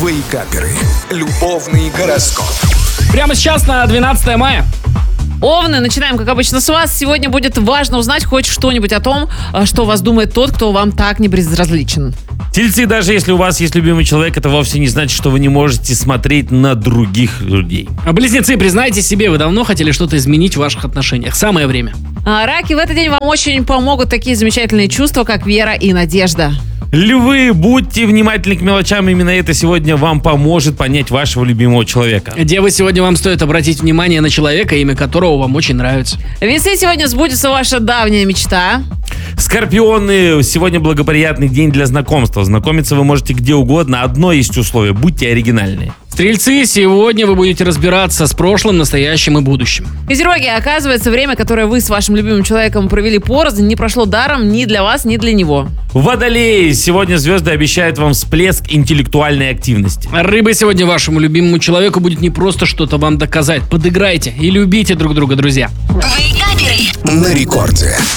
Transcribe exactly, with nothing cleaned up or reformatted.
Вейкаперы. Любовный гороскоп. Прямо сейчас на двенадцатое мая. Овны, начинаем, как обычно, с вас. Сегодня будет важно узнать хоть что-нибудь о том, что о вас думает тот, кто вам так не безразличен. Тельцы, даже если у вас есть любимый человек, это вовсе не значит, что вы не можете смотреть на других людей. А близнецы, признайтесь себе, вы давно хотели что-то изменить в ваших отношениях. Самое время. А раки, в этот день вам очень помогут такие замечательные чувства, как вера и надежда. Львы, будьте внимательны к мелочам, именно это сегодня вам поможет понять вашего любимого человека. Девы, сегодня вам стоит обратить внимание на человека, имя которого вам очень нравится. Весы, сегодня сбудется ваша давняя мечта. Скорпионы, сегодня благоприятный день для знакомства. Знакомиться вы можете где угодно, одно есть условие, будьте оригинальны. Стрельцы, сегодня вы будете разбираться с прошлым, настоящим и будущим. Козероги, оказывается, время, которое вы с вашим любимым человеком провели порознь, не прошло даром ни для вас, ни для него. Водолеи, сегодня звезды обещают вам всплеск интеллектуальной активности. Рыбы, сегодня вашему любимому человеку будет не просто что-то вам доказать. Подыграйте и любите друг друга, друзья. На рекорде.